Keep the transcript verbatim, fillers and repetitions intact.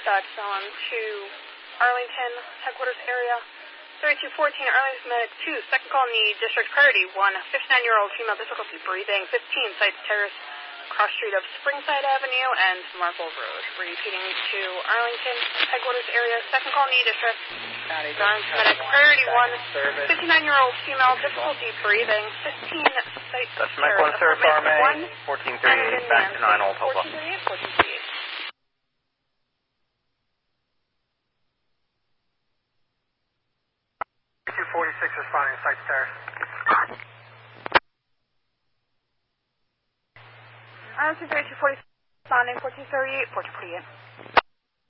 dispatch on to Arlington headquarters area. thirty-two fourteen, Arlington Medic two, second call need district priority one, fifty-nine-year-old female difficulty breathing, fifteen, Sites Terrace, cross street of Springside Avenue and Marble Road. Repeating to Arlington headquarters area, second call need district. Arlington Medic priority one, fifty-nine-year-old female difficulty breathing, fifteen, Sites That's Mike one, Sir, Farm A, fourteen thirty-eight, back to nine Old Hobo. fourteen thirty-eight, fourteen thirty-eight. two forty-six responding to Sites Terrace. Arlington thirty-two forty responding, fourteen thirty-eight, fourteen forty-eight.